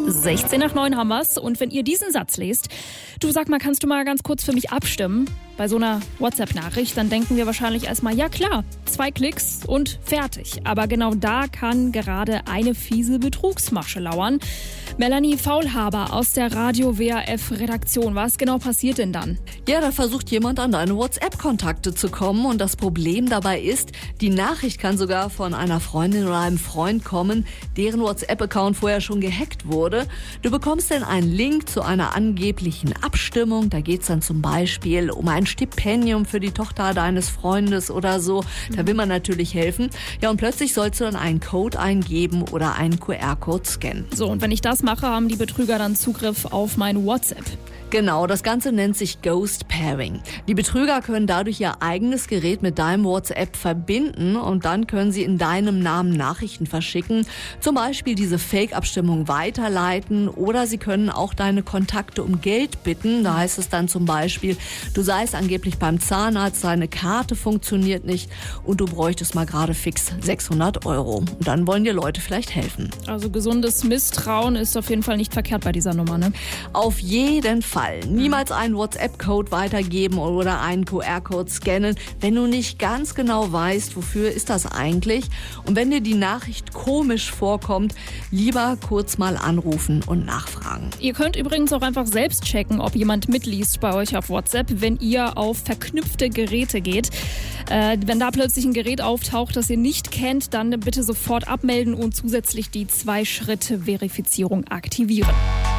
16 nach 9 haben wir's. Und wenn ihr diesen Satz lest, du sag mal, kannst du mal ganz kurz für mich abstimmen? Bei so einer WhatsApp-Nachricht, dann denken wir wahrscheinlich erstmal, ja klar, 2 Klicks und fertig. Aber genau da kann gerade eine fiese Betrugsmasche lauern. Melanie Faulhaber aus der Radio WRF-Redaktion. Was genau passiert denn dann? Ja, da versucht jemand an deine WhatsApp-Kontakte zu kommen und das Problem dabei ist, die Nachricht kann sogar von einer Freundin oder einem Freund kommen, deren WhatsApp-Account vorher schon gehackt wurde. Du bekommst dann einen Link zu einer angeblichen Abstimmung. Da geht es dann zum Beispiel um ein Stipendium für die Tochter deines Freundes oder so. Da will man natürlich helfen. Ja, und plötzlich sollst du dann einen Code eingeben oder einen QR-Code scannen. So, und wenn ich das mache, haben die Betrüger dann Zugriff auf mein WhatsApp. Genau, das Ganze nennt sich Ghost Pairing. Die Betrüger können dadurch ihr eigenes Gerät mit deinem WhatsApp verbinden und dann können sie in deinem Namen Nachrichten verschicken, zum Beispiel diese Fake-Abstimmung weiterleiten oder sie können auch deine Kontakte um Geld bitten. Da heißt es dann zum Beispiel, du seist angeblich beim Zahnarzt, deine Karte funktioniert nicht und du bräuchtest mal gerade fix 600 €. Und dann wollen dir Leute vielleicht helfen. Also gesundes Misstrauen ist auf jeden Fall nicht verkehrt bei dieser Nummer, ne? Auf jeden Fall. Niemals einen WhatsApp-Code weitergeben oder einen QR-Code scannen, wenn du nicht ganz genau weißt, wofür ist das eigentlich. Und wenn dir die Nachricht komisch vorkommt, lieber kurz mal anrufen und nachfragen. Ihr könnt übrigens auch einfach selbst checken, ob jemand mitliest bei euch auf WhatsApp, wenn ihr auf verknüpfte Geräte geht. Wenn da plötzlich ein Gerät auftaucht, das ihr nicht kennt, dann bitte sofort abmelden und zusätzlich die 2-Schritte-Verifizierung aktivieren.